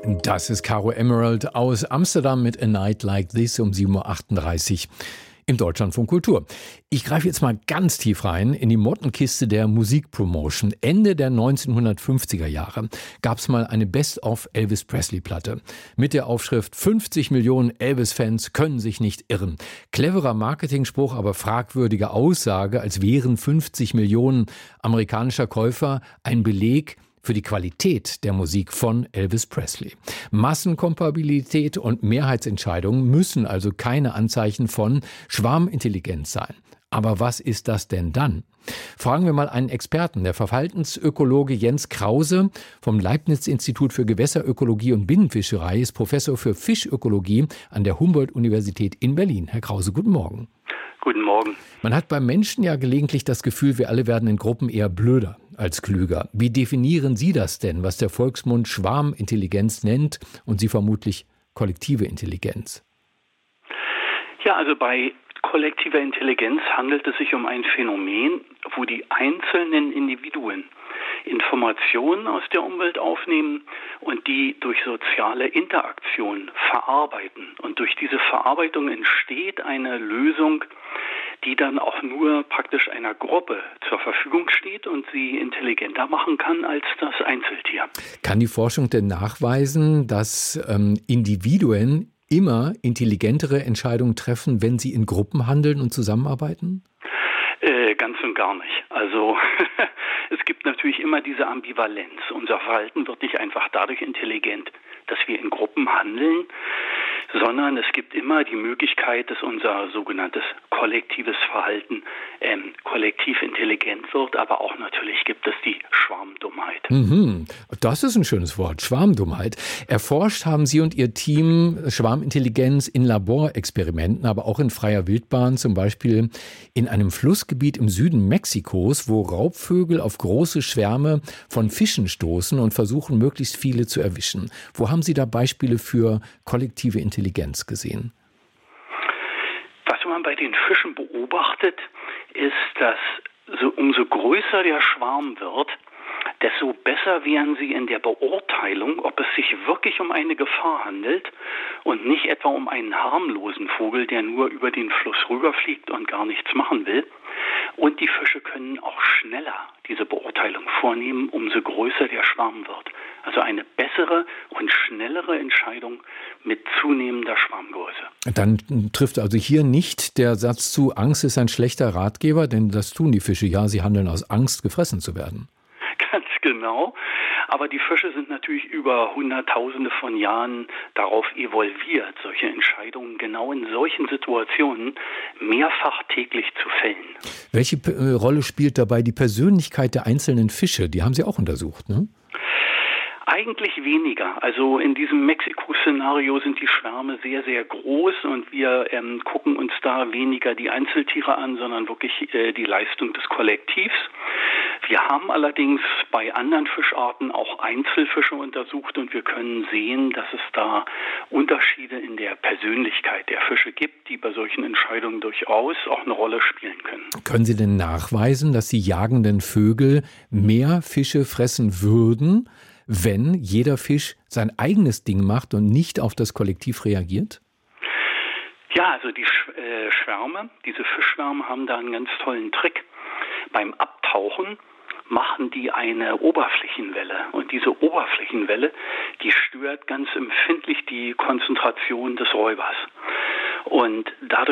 Das ist Caro Emerald aus Amsterdam mit A Night Like This um 7.38 Uhr im Deutschlandfunk Kultur. Ich greife jetzt mal ganz tief rein in die Mottenkiste der Musikpromotion. Ende der 1950er Jahre gab es mal eine Best-of Elvis Presley-Platte mit der Aufschrift 50 Millionen Elvis-Fans können sich nicht irren. Cleverer Marketingspruch, aber fragwürdige Aussage, als wären 50 Millionen amerikanischer Käufer ein Beleg für die Qualität der Musik von Elvis Presley. Massenkompatibilität und Mehrheitsentscheidungen müssen also keine Anzeichen von Schwarmintelligenz sein. Aber was ist das denn dann? Fragen wir mal einen Experten. Der Verhaltensökologe Jens Krause vom Leibniz-Institut für Gewässerökologie und Binnenfischerei ist Professor für Fischökologie an der Humboldt-Universität in Berlin. Herr Krause, guten Morgen. Guten Morgen. Man hat beim Menschen ja gelegentlich das Gefühl, wir alle werden in Gruppen eher blöder als klüger. Wie definieren Sie das denn, was der Volksmund Schwarmintelligenz nennt und Sie vermutlich kollektive Intelligenz? Ja, also bei kollektiver Intelligenz handelt es sich um ein Phänomen, wo die einzelnen Individuen Informationen aus der Umwelt aufnehmen und die durch soziale Interaktion verarbeiten. Und durch diese Verarbeitung entsteht eine Lösung, die dann auch nur praktisch einer Gruppe zur Verfügung steht und sie intelligenter machen kann als das Einzeltier. Kann die Forschung denn nachweisen, dass Individuen immer intelligentere Entscheidungen treffen, wenn sie in Gruppen handeln und zusammenarbeiten? Ganz und gar nicht. Also es gibt natürlich immer diese Ambivalenz. Unser Verhalten wird nicht einfach dadurch intelligent, dass wir in Gruppen handeln, sondern es gibt immer die Möglichkeit, dass unser sogenanntes kollektives Verhalten kollektiv intelligent wird, aber auch natürlich gibt es die Schwarmdummheit. Das ist ein schönes Wort, Schwarmdummheit. Erforscht haben Sie und Ihr Team Schwarmintelligenz in Laborexperimenten, aber auch in freier Wildbahn, zum Beispiel in einem Flussgebiet im Süden Mexikos, wo Raubvögel auf große Schwärme von Fischen stoßen und versuchen, möglichst viele zu erwischen. Wo haben Sie da Beispiele für kollektive Intelligenz gesehen? Was man bei den Fischen beobachtet, ist, dass umso größer der Schwarm wird, desto besser wären sie in der Beurteilung, ob es sich wirklich um eine Gefahr handelt und nicht etwa um einen harmlosen Vogel, der nur über den Fluss rüberfliegt und gar nichts machen will. Und die Fische können auch schneller diese Beurteilung vornehmen, umso größer der Schwarm wird. Also eine bessere und schnellere Entscheidung mit zunehmender Schwarmgröße. Dann trifft also hier nicht der Satz zu, Angst ist ein schlechter Ratgeber, denn das tun die Fische ja, sie handeln aus Angst, gefressen zu werden. Ganz genau. Aber die Fische sind natürlich über Hunderttausende von Jahren darauf evolviert, solche Entscheidungen genau in solchen Situationen mehrfach täglich zu fällen. Welche Rolle spielt dabei die Persönlichkeit der einzelnen Fische? Die haben Sie auch untersucht, ne? Eigentlich weniger. Also in diesem Mexiko-Szenario sind die Schwärme sehr, sehr groß und wir gucken uns da weniger die Einzeltiere an, sondern wirklich die Leistung des Kollektivs. Wir haben allerdings bei anderen Fischarten auch Einzelfische untersucht und wir können sehen, dass es da Unterschiede in der Persönlichkeit der Fische gibt, die bei solchen Entscheidungen durchaus auch eine Rolle spielen können. Können Sie denn nachweisen, dass die jagenden Vögel mehr Fische fressen würden, wenn jeder Fisch sein eigenes Ding macht und nicht auf das Kollektiv reagiert? Ja, also die Schwärme, diese Fischschwärme haben da einen ganz tollen Trick. Beim Abtauchen machen die eine Oberflächenwelle und diese Oberflächenwelle, die stört ganz empfindlich die Konzentration des Räubers. Und dadurch